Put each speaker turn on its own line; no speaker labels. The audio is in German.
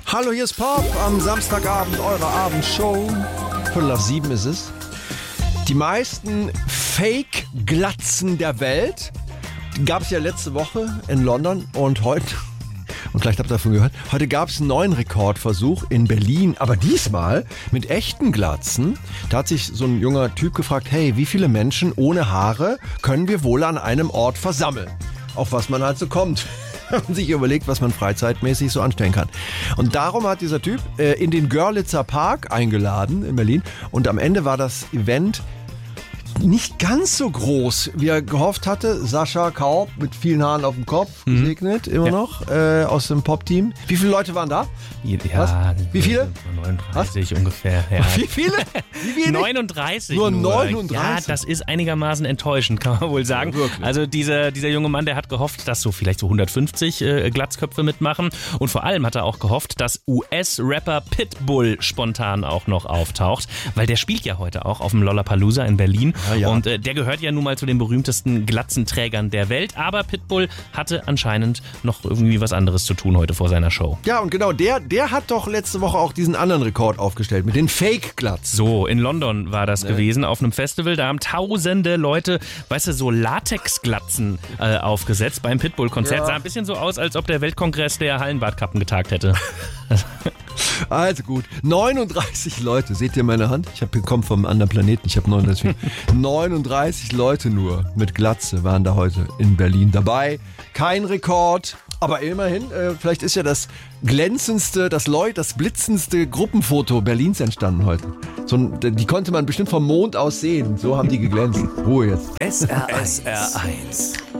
Hallo, hier ist Pop am Samstagabend, eure Abendshow. 6:45 ist es. Die meisten Fake-Glatzen der Welt gab es ja letzte Woche in London und heute, und vielleicht habt ihr davon gehört, heute gab es einen neuen Rekordversuch in Berlin, aber diesmal mit echten Glatzen. Da hat sich so ein junger Typ gefragt, hey, wie viele Menschen ohne Haare können wir wohl an einem Ort versammeln? Auf was man halt so kommt. Und sich überlegt, was man freizeitmäßig so anstellen kann. Und darum hat dieser Typ in den Görlitzer Park eingeladen in Berlin. Und am Ende war das Event nicht ganz so groß, wie er gehofft hatte. Sascha Kaup mit vielen Haaren auf dem Kopf, gesegnet, immer noch, aus dem Pop-Team. Wie viele Leute waren da?
Ja,
was? Wie viele?
39 ungefähr. Ja.
Wie viele? Wie wenig?
39.
Nur 39?
Ja, das ist einigermaßen enttäuschend, kann man wohl sagen.
Ja,
also dieser junge Mann, der hat gehofft, dass so vielleicht so 150 Glatzköpfe mitmachen. Und vor allem hat er auch gehofft, dass US-Rapper Pitbull spontan auch noch auftaucht. Weil der spielt ja heute auch auf dem Lollapalooza in Berlin.
Ja.
Und der gehört ja nun mal zu den berühmtesten Glatzenträgern der Welt. Aber Pitbull hatte anscheinend noch irgendwie was anderes zu tun heute vor seiner Show.
Ja, und genau, der hat doch letzte Woche auch diesen anderen Rekord aufgestellt mit den Fake-Glatzen.
So, in London war das gewesen, auf einem Festival. Da haben tausende Leute, weißt du, so Latexglatzen aufgesetzt beim Pitbull-Konzert.
Ja.
Sah ein bisschen so aus, als ob der Weltkongress der Hallenbadkappen getagt hätte.
Also gut, 39 Leute, seht ihr meine Hand? Ich komme vom anderen Planeten, ich habe 39. 39 Leute nur mit Glatze waren da heute in Berlin dabei. Kein Rekord, aber immerhin, vielleicht ist ja das glänzendste, das blitzendste Gruppenfoto Berlins entstanden heute. Die konnte man bestimmt vom Mond aus sehen, so haben die geglänzt. Ruhe jetzt.
SR1